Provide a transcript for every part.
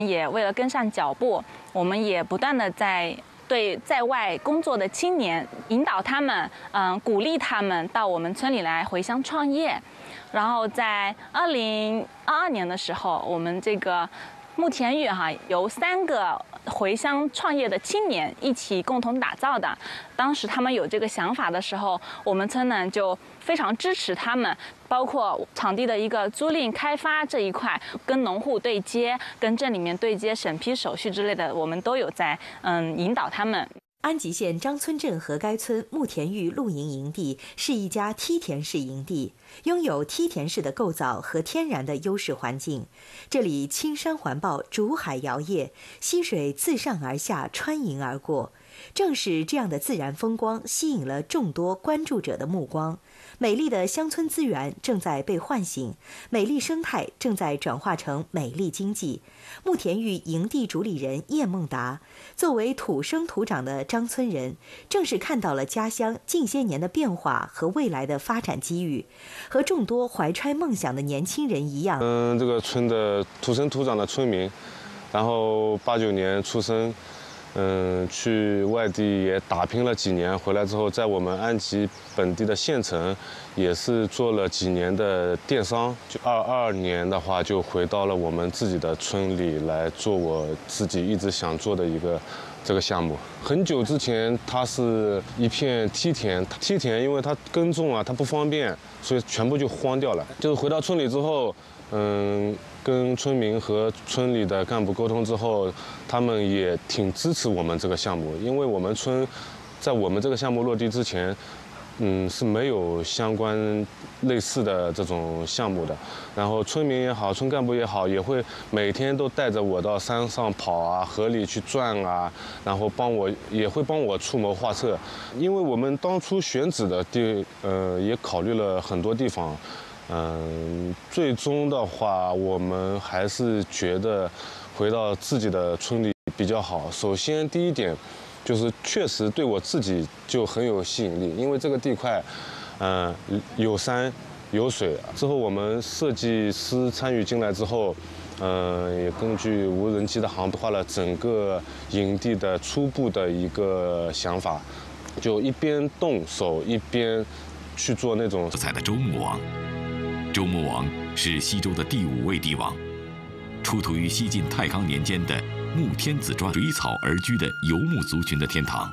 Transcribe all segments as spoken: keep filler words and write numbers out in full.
也为了跟上脚步，我们也不断的在对在外工作的青年引导他们，嗯，鼓励他们到我们村里来回乡创业。然后在二零二二年的时候，我们这个慕田峪哈由三个回乡创业的青年一起共同打造的。当时他们有这个想法的时候，我们村呢就非常支持他们，包括场地的一个租赁开发这一块，跟农户对接，跟镇里面对接审批手续之类的，我们都有在嗯引导他们。 安吉县张村镇合该村慕田峪露营营地是一家梯田式营地，拥有梯田式的构造和天然的优势环境。这里青山环抱，竹海摇曳，溪水自上而下穿营而过。正是这样的自然风光吸引了众多关注者的目光。美丽的乡村资源正在被唤醒，美丽生态正在转化成美丽经济。慕田峪营地主理人叶梦达作为土生土长的张村人，正是看到了家乡近些年的变化和未来的发展机遇。和众多怀揣梦想的年轻人一样， 嗯，这个村的土生土长的村民，然后八九年出生。嗯，去外地也打拼了几年，回来之后，在我们安吉本地的县城，也是做了几年的电商。就二二年的话，就回到了我们自己的村里来做我自己一直想做的一个这个项目。很久之前，它是一片梯田，梯田因为它耕种啊，它不方便，所以全部就荒掉了。就是回到村里之后，嗯。跟村民和村里的干部沟通之后，他们也挺支持我们这个项目，因为我们村在我们这个项目落地之前，嗯，是没有相关类似的这种项目的。然后村民也好，村干部也好，也会每天都带着我到山上跑啊，河里去转啊，然后帮我也会帮我出谋划策。因为我们当初选址的地，呃，也考虑了很多地方。嗯，最终的话，我们还是觉得回到自己的村里比较好。首先，第一点就是确实对我自己就很有吸引力，因为这个地块，嗯，有山有水。之后我们设计师参与进来之后，嗯，也根据无人机的航画了整个营地的初步的一个想法，就一边动手一边去做那种彩的周穆王。周穆王是西周的第五位帝王，出土于西晋太康年间的穆天子传，水草而居的游牧族群的天堂。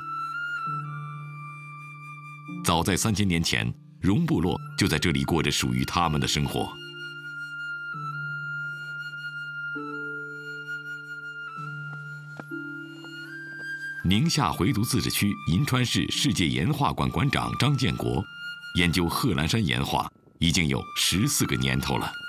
早在三千年前，戎部落就在这里过着属于他们的生活。宁夏回族自治区银川市世界岩画馆馆长张建国研究贺兰山岩画已经有十四个年头了。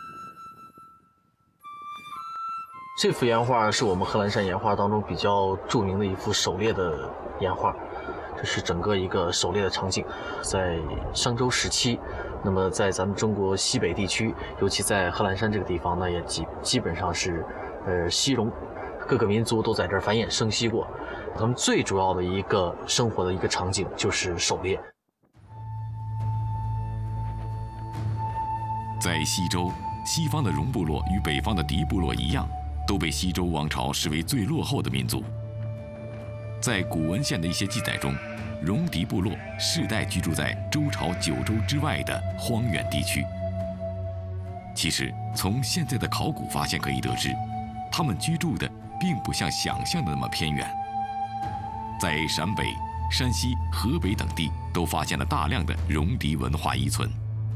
这幅岩画是我们贺兰山岩画当中比较著名的一幅狩猎的岩画，这是整个一个狩猎的场景，在商周时期。那么在咱们中国西北地区，尤其在贺兰山这个地方呢，也基基本上是，呃，西戎，各个民族都在这儿繁衍生息过。他们最主要的一个生活的一个场景就是狩猎。 在西周，西方的戎部落与北方的狄部落一样，都被西周王朝视为最落后的民族。在古文献的一些记载中，戎狄部落世代居住在周朝九州之外的荒远地区。其实，从现在的考古发现可以得知，他们居住的并不像想象的那么偏远。在陕北、山西、河北等地都发现了大量的戎狄文化遗存。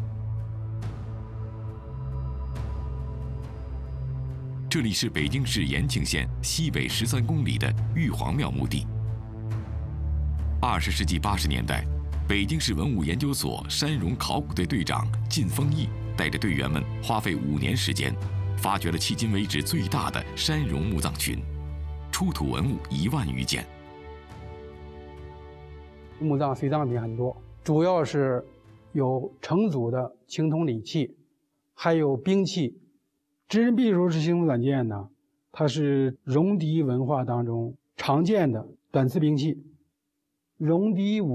这里是北京市延庆县西北十三公里的玉皇庙墓地。二十世纪八十年代，北京市文物研究所山戎考古队队长靳丰毅带着队员们花费五年时间，发掘了迄今为止最大的山戎墓葬群，出土文物一万余件。 墓葬随葬品很多，主要是有成组的青铜礼器，还有兵器。知人匕首式青铜短剑呢，它是戎狄文化当中常见的短刺兵器。戎狄武